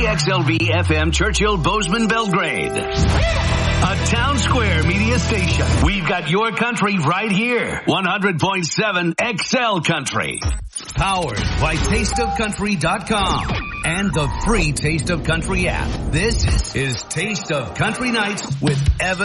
KXLV FM Churchill Bozeman Belgrade. A Town Square media station. We've got your country right here. 100.7 XL Country. Powered by TasteOfCountry.com and the free Taste of Country app. This is Taste of Country Nights with Evan